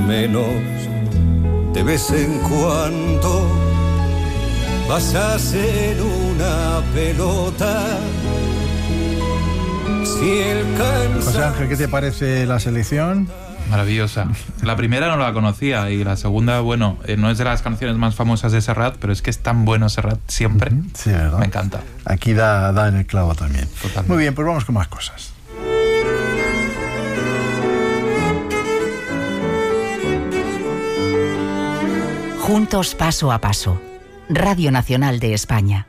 menos de vez en cuando vas a hacer una pelota. Si el cansancio... José Ángel, ¿qué te parece la selección? Maravillosa. La primera no la conocía y la segunda, bueno, no es de las canciones más famosas de Serrat, pero es que es tan bueno Serrat siempre. Sí, ¿verdad? Me encanta. Aquí da en el clavo también. Totalmente. Muy bien, pues vamos con más cosas. Juntos paso a paso. Radio Nacional de España.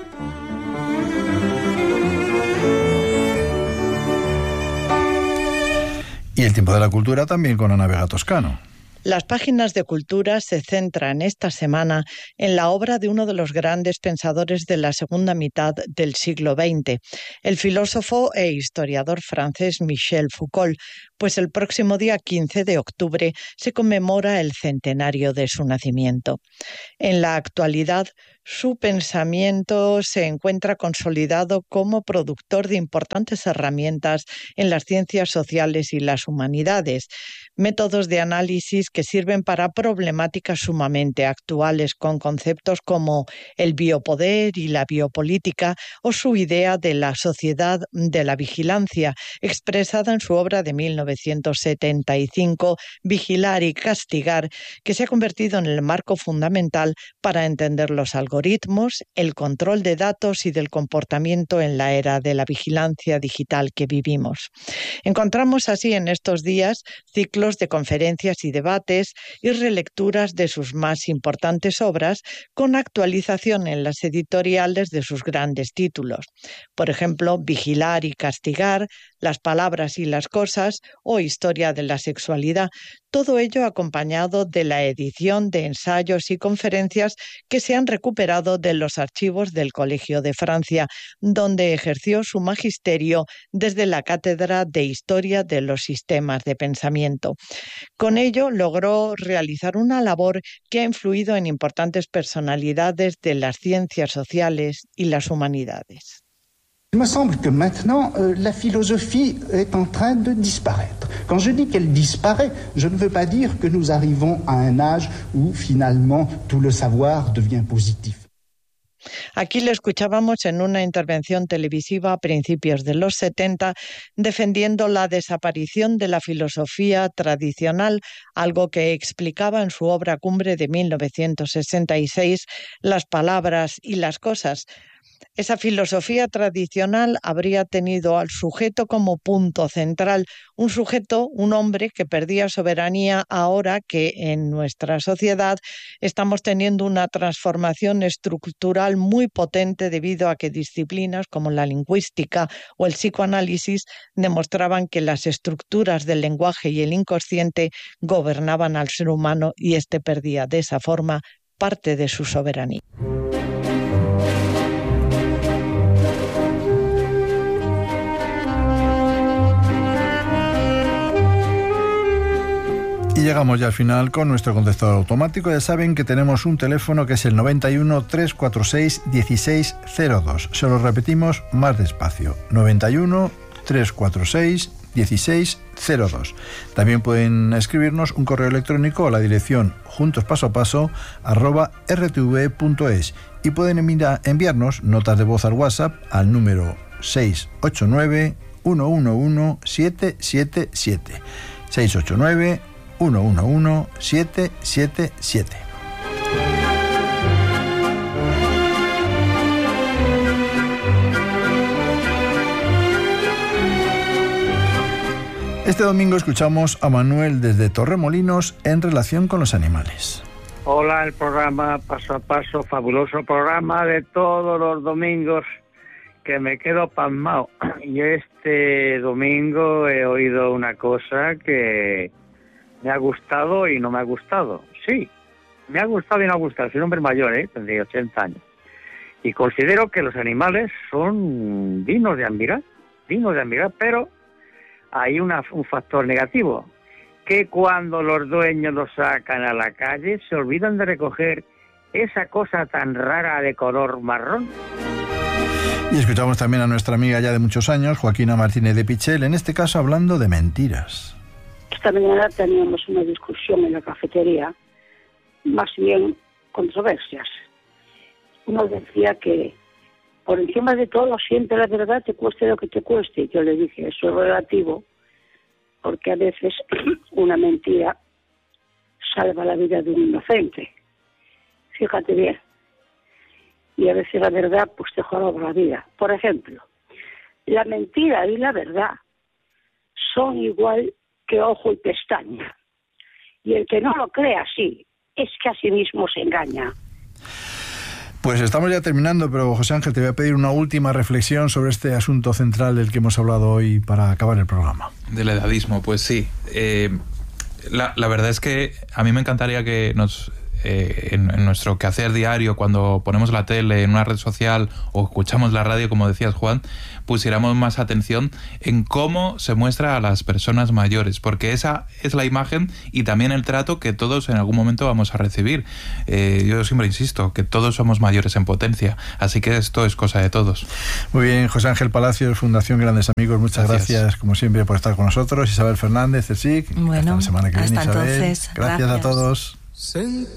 Y el tiempo de la cultura también con Ana Vega Toscano. Las páginas de cultura se centran esta semana en la obra de uno de los grandes pensadores de la segunda mitad del siglo XX, el filósofo e historiador francés Michel Foucault, pues el próximo día 15 de octubre se conmemora el centenario de su nacimiento. En la actualidad, su pensamiento se encuentra consolidado como productor de importantes herramientas en las ciencias sociales y las humanidades, métodos de análisis que sirven para problemáticas sumamente actuales con conceptos como el biopoder y la biopolítica o su idea de la sociedad de la vigilancia, expresada en su obra de 1975, Vigilar y castigar, que se ha convertido en el marco fundamental para entender los algoritmos, el control de datos y del comportamiento en la era de la vigilancia digital que vivimos. Encontramos así en estos días ciclos de conferencias y debates y relecturas de sus más importantes obras con actualización en las editoriales de sus grandes títulos. Por ejemplo, Vigilar y castigar, Las palabras y las cosas o Historia de la sexualidad. Todo ello acompañado de la edición de ensayos y conferencias que se han recuperado de los archivos del Colegio de Francia, donde ejerció su magisterio desde la Cátedra de Historia de los Sistemas de Pensamiento. Con ello logró realizar una labor que ha influido en importantes personalidades de las ciencias sociales y las humanidades. Il me semble que maintenant, la philosophie est en train de disparaître. Quand je dis qu'elle disparaît, je ne veux pas dire que nous arrivons à un âge où finalement tout le savoir devient positif. Aquí le escuchábamos en una intervención televisiva a principios de los 70 defendiendo la desaparición de la filosofía tradicional, algo que explicaba en su obra cumbre de 1966, Las palabras y las cosas. Esa filosofía tradicional habría tenido al sujeto como punto central, un sujeto, un hombre que perdía soberanía ahora que en nuestra sociedad estamos teniendo una transformación estructural muy potente debido a que disciplinas como la lingüística o el psicoanálisis demostraban que las estructuras del lenguaje y el inconsciente gobernaban al ser humano y éste perdía de esa forma parte de su soberanía. Y llegamos ya al final con nuestro contestador automático. Ya saben que tenemos un teléfono que es el 91 346 1602. Se lo repetimos más despacio. 91 346 1602. También pueden escribirnos un correo electrónico a la dirección juntospasoapaso@rtv.es y pueden enviarnos notas de voz al WhatsApp al número 689 111 777. 689 111 777. Este domingo escuchamos a Manuel desde Torremolinos en relación con los animales. Hola, el programa Paso a Paso, fabuloso programa de todos los domingos que me quedo pasmado. Y este domingo he oído una cosa que me ha gustado y no me ha gustado. Sí, me ha gustado y no me ha gustado. Soy un hombre mayor, tendría 80 años. Y considero que los animales son dignos de admirar, pero hay un factor negativo, que cuando los dueños los sacan a la calle se olvidan de recoger esa cosa tan rara de color marrón. Y escuchamos también a nuestra amiga ya de muchos años, Joaquina Martínez de Pichel, en este caso hablando de mentiras. esta mañana teníamos una discusión en la cafetería, más bien controversias. Uno decía que por encima de todo siempre la verdad, te cueste lo que te cueste. Yo le dije, eso es relativo, porque a veces una mentira salva la vida de un inocente. Fíjate bien. Y a veces la verdad pues te joroba la vida. Por ejemplo, la mentira y la verdad son igual que ojo y pestaña. Y el que no lo cree así, es que a sí mismo se engaña. Pues estamos ya terminando, pero José Ángel, te voy a pedir una última reflexión sobre este asunto central del que hemos hablado hoy para acabar el programa. Del edadismo, pues sí. La verdad es que a mí me encantaría que nos... en nuestro quehacer diario, cuando ponemos la tele, en una red social o escuchamos la radio, como decías, Juan, pusiéramos más atención en cómo se muestra a las personas mayores, porque esa es la imagen y también el trato que todos en algún momento vamos a recibir. Yo siempre insisto que todos somos mayores en potencia, así que esto es cosa de todos. Muy bien, José Ángel Palacios, Fundación Grandes Amigos, muchas gracias como siempre por estar con nosotros. Isabel Fernández, CSIC, bueno, hasta la semana que viene, hasta Isabel. Entonces, gracias a todos.